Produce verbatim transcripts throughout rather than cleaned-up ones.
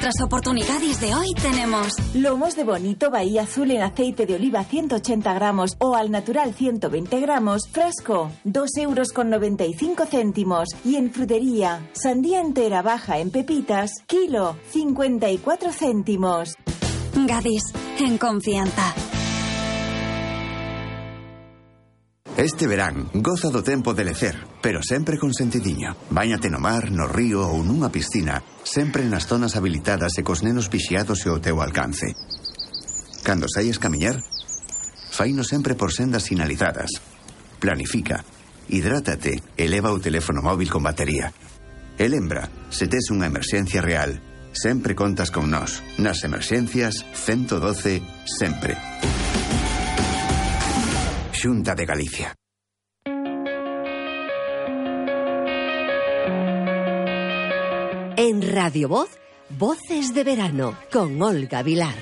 nuestras oportunidades de hoy tenemos lomos de bonito Bahía Azul en aceite de oliva ciento ochenta gramos o al natural ciento veinte gramos, frasco, dos euros con noventa y cinco céntimos. Y en frutería, sandía entera baja en pepitas, kilo, cincuenta y cuatro céntimos. Gadis, en confianza. Este verán, goza do tempo de lecer, pero sempre con sentidiño. Báñate no mar, no río ou nunha piscina, sempre nas zonas habilitadas e cos nenos vixiados e ao teu alcance. Cando saias camiñar, faino sempre por sendas sinalizadas. Planifica, hidrátate e leva o teléfono móvil con batería. E lembra, se tes unha emerxencia real, sempre contas con nós. Nas emerxencias, ciento doce, sempre. Xunta de Galicia. En Radio Voz, Voces de Verano, con Olga Vilar.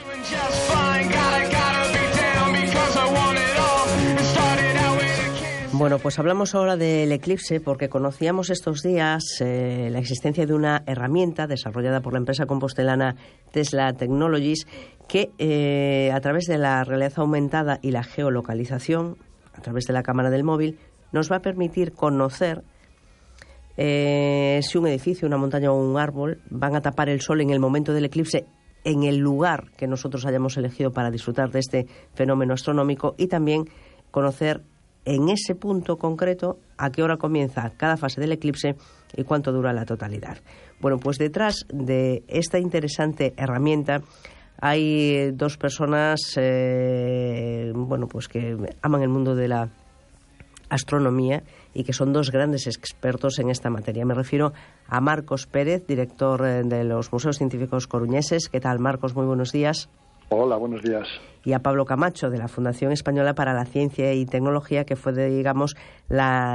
Bueno, pues hablamos ahora del eclipse porque conocíamos estos días eh, la existencia de una herramienta desarrollada por la empresa compostelana Tesla Technologies que eh, a través de la realidad aumentada y la geolocalización, a través de la cámara del móvil, nos va a permitir conocer eh, si un edificio, una montaña o un árbol van a tapar el sol en el momento del eclipse en el lugar que nosotros hayamos elegido para disfrutar de este fenómeno astronómico, y también conocer en ese punto concreto a qué hora comienza cada fase del eclipse y cuánto dura la totalidad. Bueno, pues detrás de esta interesante herramienta hay dos personas eh, bueno, pues que aman el mundo de la astronomía y que son dos grandes expertos en esta materia. Me refiero a Marcos Pérez, director de los Museos Científicos Coruñeses. ¿Qué tal, Marcos? Muy buenos días. Hola, buenos días. Y a Pablo Camacho, de la Fundación Española para la Ciencia y Tecnología, que fue, digamos, la